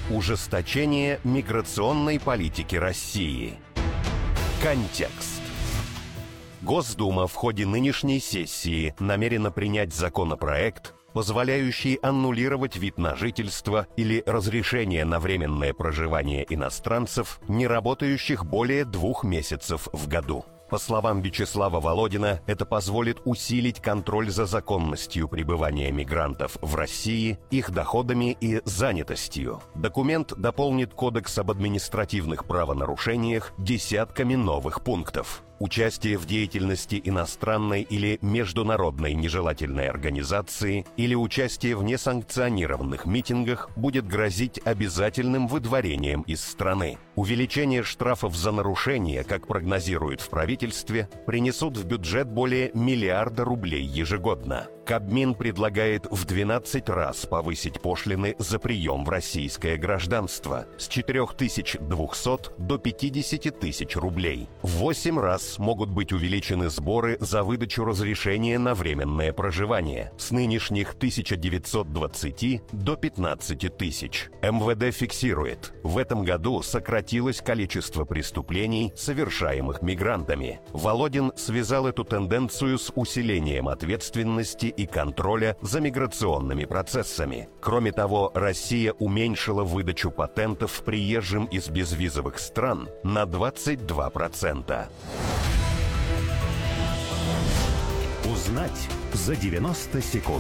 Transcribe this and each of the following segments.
Ужесточение миграционной политики России. Контекст. Госдума в ходе нынешней сессии намерена принять законопроект, позволяющий аннулировать вид на жительство или разрешение на временное проживание иностранцев, не работающих более 2 месяцев в году. По словам Вячеслава Володина, это позволит усилить контроль за законностью пребывания мигрантов в России, их доходами и занятостью. Документ дополнит Кодекс об административных правонарушениях десятками новых пунктов. Участие в деятельности иностранной или международной нежелательной организации или участие в несанкционированных митингах будет грозить обязательным выдворением из страны. Увеличение штрафов за нарушения, как прогнозируют в правительстве, принесут в бюджет более миллиарда рублей ежегодно. Кабмин предлагает в 12 раз повысить пошлины за прием в российское гражданство с 4200 до 50 тысяч рублей. В 8 раз могут быть увеличены сборы за выдачу разрешения на временное проживание с нынешних 1920 до 15 тысяч. МВД фиксирует, в этом году сократилось количество преступлений, совершаемых мигрантами. Володин связал эту тенденцию с усилением ответственности и контроля за миграционными процессами. Кроме того, Россия уменьшила выдачу патентов приезжим из безвизовых стран на 22%. Узнать за 90 секунд.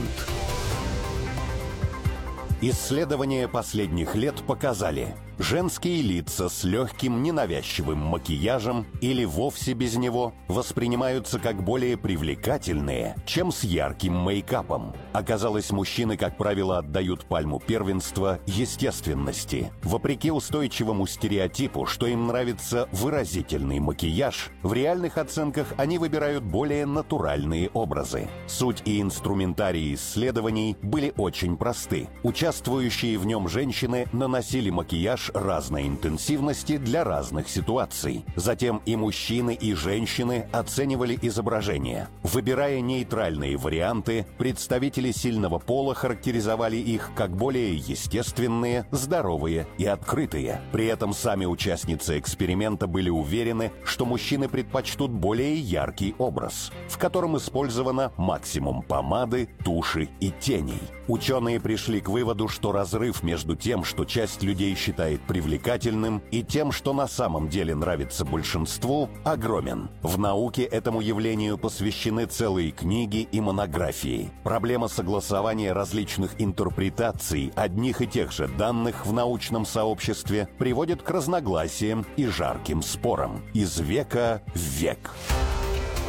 Исследования последних лет показали, женские лица с легким ненавязчивым макияжем или вовсе без него воспринимаются как более привлекательные, чем с ярким мейкапом. Оказалось, мужчины, как правило, отдают пальму первенства естественности. Вопреки устойчивому стереотипу, что им нравится выразительный макияж, в реальных оценках они выбирают более натуральные образы. Суть и инструментарий исследований были очень просты. Участвующие в нем женщины наносили макияж разной интенсивности для разных ситуаций. Затем и мужчины, и женщины оценивали изображения. Выбирая нейтральные варианты, представители сильного пола характеризовали их как более естественные, здоровые и открытые. При этом сами участницы эксперимента были уверены, что мужчины предпочтут более яркий образ, в котором использовано максимум помады, туши и теней. Ученые пришли к выводу, что разрыв между тем, что часть людей считает привлекательным, и тем, что на самом деле нравится большинству, огромен. В науке этому явлению посвящены целые книги и монографии. Проблема согласования различных интерпретаций одних и тех же данных в научном сообществе приводит к разногласиям и жарким спорам из века в век.